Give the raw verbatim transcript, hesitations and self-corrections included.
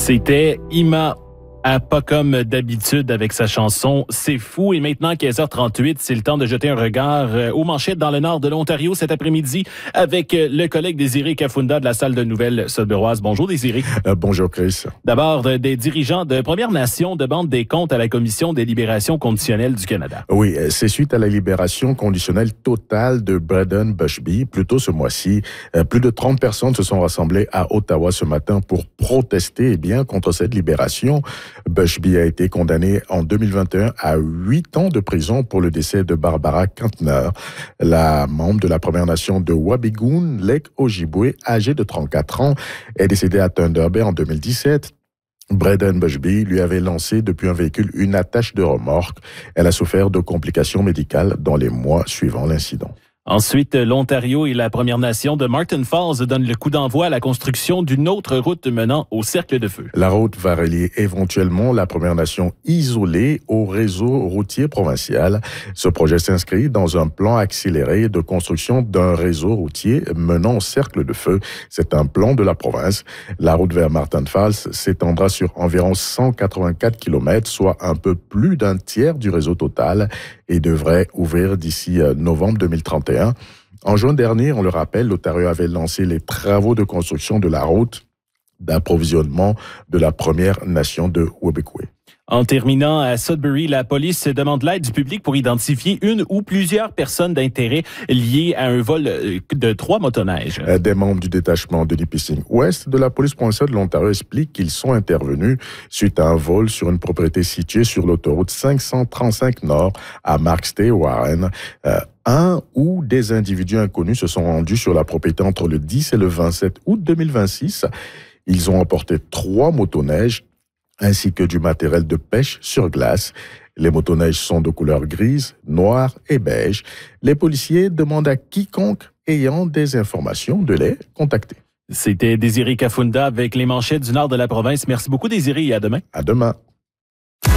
C'était Ima à pas comme d'habitude avec sa chanson « C'est fou ». Et maintenant, quinze heures trente-huit, c'est le temps de jeter un regard aux manchettes dans le nord de l'Ontario cet après-midi avec le collègue Désiré Kafunda de la salle de nouvelles sudburoise. Bonjour Désiré. Euh, bonjour Chris. D'abord, des dirigeants de Première Nation demandent des comptes à la Commission des libérations conditionnelles du Canada. Oui, c'est suite à la libération conditionnelle totale de Braden Bushby. Plus tôt ce mois-ci, euh, plus de trente personnes se sont rassemblées à Ottawa ce matin pour protester eh bien, contre cette libération. Bushby a été condamné en deux mille vingt et un à huit ans de prison pour le décès de Barbara Kantner, la membre de la Première Nation de Wabigoon, Lake Ojibwe, âgée de trente-quatre ans, est décédée à Thunder Bay en deux mille dix-sept. Braden Bushby lui avait lancé depuis un véhicule une attache de remorque. Elle a souffert de complications médicales dans les mois suivant l'incident. Ensuite, l'Ontario et la Première Nation de Martin Falls donnent le coup d'envoi à la construction d'une autre route menant au Cercle de Feu. La route va relier éventuellement la Première Nation isolée au réseau routier provincial. Ce projet s'inscrit dans un plan accéléré de construction d'un réseau routier menant au Cercle de Feu. C'est un plan de la province. La route vers Martin Falls s'étendra sur environ cent quatre-vingt-quatre kilomètres, soit un peu plus d'un tiers du réseau total, et devrait ouvrir d'ici novembre deux mille trente et un. En juin dernier, on le rappelle, l'Ontario avait lancé les travaux de construction de la route d'approvisionnement de la Première Nation de Wabikwe. En terminant, à Sudbury, la police demande l'aide du public pour identifier une ou plusieurs personnes d'intérêt liées à un vol de trois motoneiges. Des membres du détachement de Nipissing Ouest de la police provinciale de l'Ontario expliquent qu'ils sont intervenus suite à un vol sur une propriété située sur l'autoroute cinq cent trente-cinq Nord à Markstay, Warren. Euh, un ou des individus inconnus se sont rendus sur la propriété entre le dix et le vingt-sept août deux mille vingt-six. Ils ont emporté trois motoneiges ainsi que du matériel de pêche sur glace. Les motoneiges sont de couleur grise, noire et beige. Les policiers demandent à quiconque ayant des informations de les contacter. C'était Désiré Kafunda avec les manchettes du nord de la province. Merci beaucoup Désiré et à demain. À demain.